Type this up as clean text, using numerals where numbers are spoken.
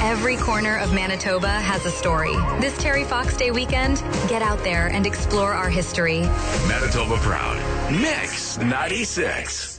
Every corner of Manitoba has a story. This Terry Fox Day weekend, get out there and explore our history. Manitoba Proud. Mix 96.